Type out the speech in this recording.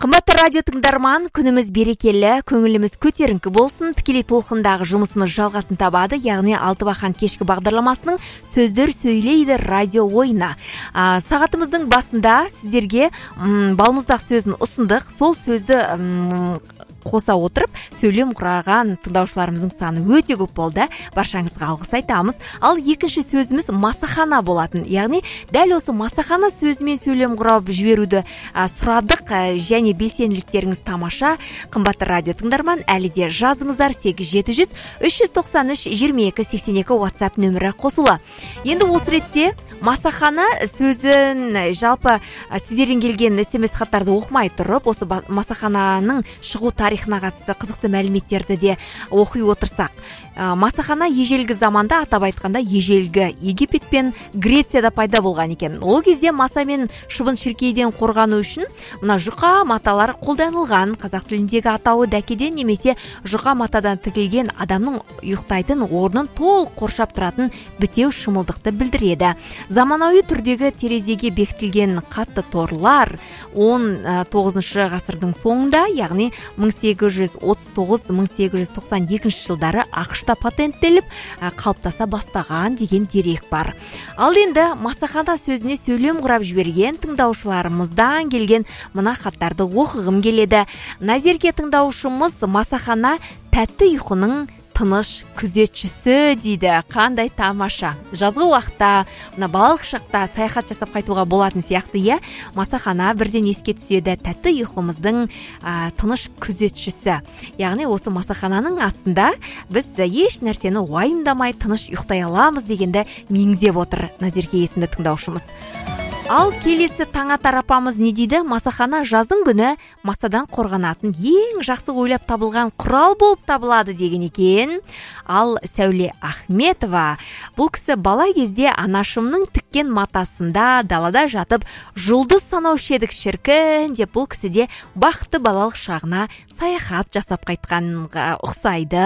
Қымбатты радио тыңдарман, күніміз берекелі, көңіліміз көтеріңкі болсын. Тікелей толқындағы жұмысымыз жалғасын табады, яғни Алтыбақан кешкі бағдарламасының сөздер сөйлейді радио ойына. Сағатымыздың басында сіздерге балмұздақ сөзін ұсындық. Сол сөзді қоса отырып сөйлем құраған тыңдаушыларымыздың саны өте көп болды. Баршаңызға алғыс айтамыз. Ал екінші сөзіміз масахана болатын. Яғни дәл осы масахана сөзімен сөйлем құрап жіберуді сұрадық, және белсенділіктеріңіз тамаша. Қымбатты радио тыңдарман, әлі де жазыңыздар. 8700 393 2282 WhatsApp нөмірі қосылы. Енді осы ретте масахана сөзін жалпы сіздерден келген SMS хаттарды оқымай тұрып, осы масахананың шығу тарихына қатысты қызықты мәліметтерді де оқи отырсақ. Масахана ежелгі заманда, атап айтқанда ежелгі Египет пен Грецияда пайда болған екен. Ол кезде маса мен шыбын шіркейден қорғану үшін мына жұқа маталар қолданылған. Қазақ тіліндегі атауы дәкеден немесе жұқа матадан тігілген адамның ұйықтайтын орнын толық қоршап тұратын бітеу шымылдықты білдіреді. Заманауи түрдегі терезеге бекітілген қатты торлар 19 ғасырдың соңында, яғни 1839-1892 жылдары ақшта патенттеліп қалыптаса бастаған деген дерек бар. Ал енді масахана сөзіне сөйлем құрап жіберген тыңдаушыларымыздан келген мына хаттарды оқығым келеді. Назерке тыңдаушымыз масахана тәтті ұйқының тыныш күзетшісі дейді. Қандай тамаша. Жазғы уақытта, балалық шақта саяхат жасап қайтуға болатын сияқты, масахана бірден еске түседі. Тәтті ұйқымыздың тыныш күзетшісі. Яғни осы масахананың астында біз еш нәрсені уайымдамай тыныш ұйықтай аламыз дегенді меңзеп отыр Назерке есімді тыңдаушымыз. Ал келесі Таңатар апамыз не дейді? Масахана жаздың күні масадан қорғанатын ең жақсы ойлап табылған құрал болып табылады деген екен. Ал Сәуле Ахметова, бұл кісі бала кезде анашымның тіккен матасында далада жатып жұлдыз санаушы едік шіркін деп, бұл кісі де бақытты балалық шағына саяхат жасап қайтқанға ұқсайды.